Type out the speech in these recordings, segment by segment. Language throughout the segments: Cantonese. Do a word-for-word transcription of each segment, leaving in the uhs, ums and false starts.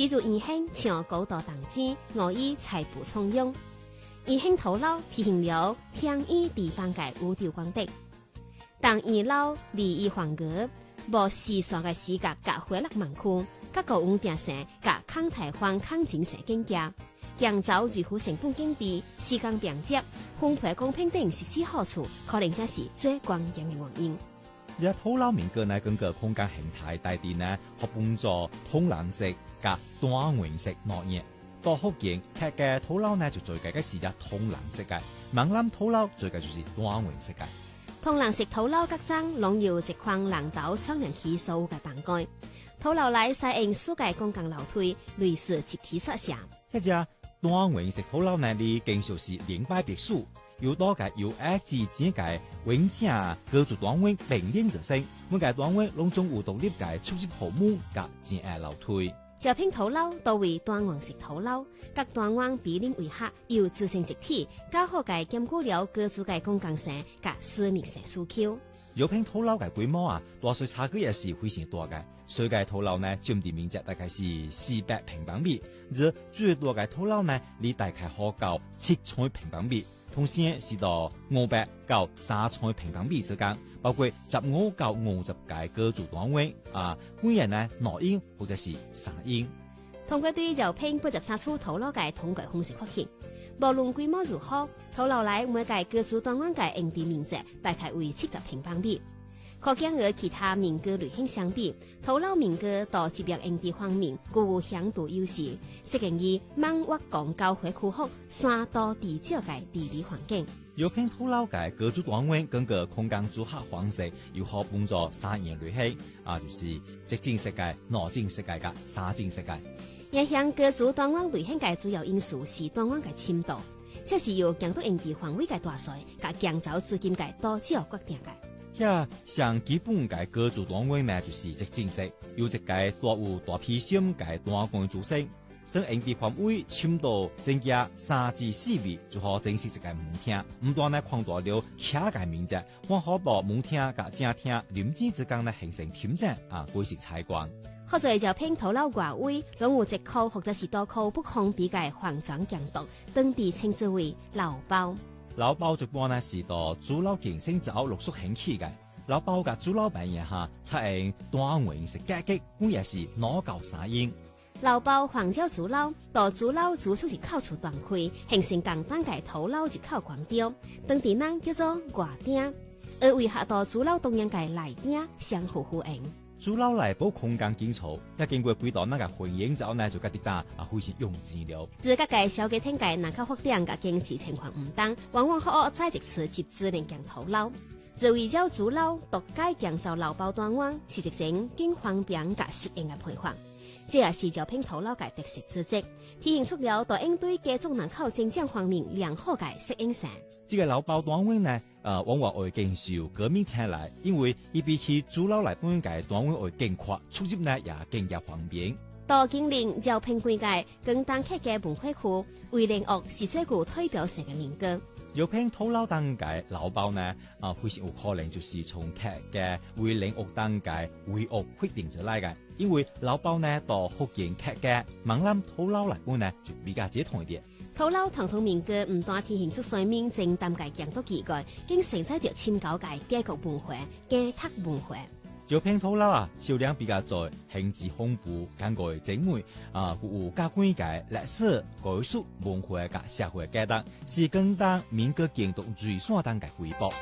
比如宜興像高度投資，我以財富重用。宜興土樓提醒了天意地方嘅宇宙光德。當二樓利益黃格，無時尚嘅視覺甲回落盲區，甲個穩定性甲抗台灣抗戰性境界，降走維護成本經濟、時間便捷、分配公平等實際好處，可能才是最關鍵嘅原因。 而土樓民歌呢，根據空間形態大地呢，可幫助通藍色甲單元式落葉。到福建劇嘅土樓呢，就最計嘅是只通藍色嘅；閩南土樓最計就是單元式嘅。 通藍色土樓各張攏有一塊藍豆窗簾起數嘅板蓋，土樓內採用數界公共樓梯，類似集體宿舍。 一隻單元式土樓呢，你經常是連排別墅，有多個有矮至尖嘅永正各組單位並列着升，每個單位攏總有獨立嘅出入口門甲尖矮樓梯。招聘土樓都為單元式土樓，各單元比例為合，有自成一體，較好嘅兼顧了各組嘅公共性甲私密性需求。 招聘土樓嘅規模啊，大小差距也是非常大嘅。最嘅土樓呢，佔地面積大概是四百平方米，而最多嘅土樓呢，你大概可到七千平方米。同時是到五百到三千平方米之間，包括十五到五十個各組單位啊，每人呢兩英或者是三英。 通過對招聘八十三處土樓嘅統計方式發現，無論規模如何，土樓內每個各組單位嘅用地面積大概為七十平方米。可見和其他民歌類型相比，土樓民歌在集約用地方面具有響度優勢，適應於慢活廣郊會區域山多地少嘅地理環境。 招聘土樓嘅各組單位根據空間組合方式，又可幫助三樣類型啊，就是直徑設計、內徑設計嘅三徑設計。 影響各組單位類型嘅主要因素是單位嘅深度，這是由強度用地範圍嘅大小、甲建造資金嘅多少決定嘅。 呀，上基本嘅各組單位呢，就是直徑式，有一個大有大批箱嘅單元組成。當用地範圍深度增加三至四米，就可正式一個門廳。唔但呢擴大了客嘅面積，還可把門廳甲正廳鄰近之間呢形成天井啊，改善採光。 好在招聘土樓外圍，攏有一塊或者是多塊不封閉嘅環狀牆壁，當地稱之為樓包。 樓包一般呢是到主樓建成之後陸續興起嘅。樓包嘅主樓板面下採用單元式格局，每也是兩到三英。 樓包環繞主樓，到主樓主出是靠出斷開，形成簡單嘅土樓一口光雕，當地人叫做外頂，而為合到主樓東央嘅內頂相互呼應。 主樓內部空間緊湊，一經過幾道那個回應之後呢，就覺得啊非常用錢了。 自家嘅小家庭嘅人口發展嘅經濟情況唔當，往往可在一次集資連建土樓，就圍繞主樓獨家建造樓包單元，是一種更方便甲適應嘅配方。這也是招聘土樓嘅特色之一，體現出了對應對家族人口增長方面良好嘅適應性。 這個樓包單位呢，呃，往往會更受居民青睞，因為伊比起主樓來本嘅單位會更快，出入呢也更加方便。 到今年招聘規界更單客嘅文化區，為聯樂是最具代表性嘅民歌。 招聘土樓當嘅樓包呢，啊，非常有可能就是從客嘅為聯樂當嘅為樂決定出來嘅，因為樓包呢到福建客嘅閩南土樓來本呢就比較接同一點。 土樓傳統民歌唔單體現出上面正當嘅強度機概，更承載着深厚嘅家國文化、家宅文化。 招聘土樓啊，銷量比較在興致豐富、感覺精美啊，有加關嘅歷史、藝術、文化嘅社會價值，是更當民歌建築最山當嘅回報。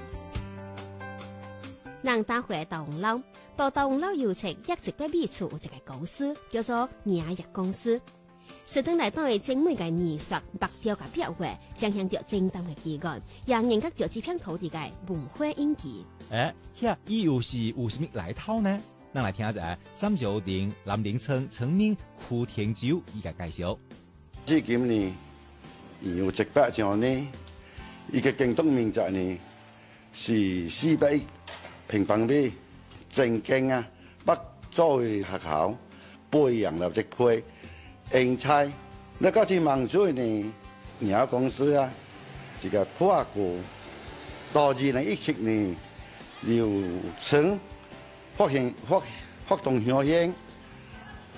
人打回大紅樓，到大紅樓遊程一直被秘出一個公司，叫做雅逸公司。是等來當係精美嘅藝術、白雕嘅表畫，彰顯着正當嘅機概，讓人覺着這片土地嘅文化印記。 誒，遐伊又是有什麼來頭呢？咱來聽一下三九零南寧村村民胡天洲伊個介紹。 至今呢，有一百張呢，伊個建築面積呢是四百平方米，正經啊，北作為學校培養了一批人才。那個是望水呢，雅公司啊，一個跨國到二零一七年。由村發現發發動效應，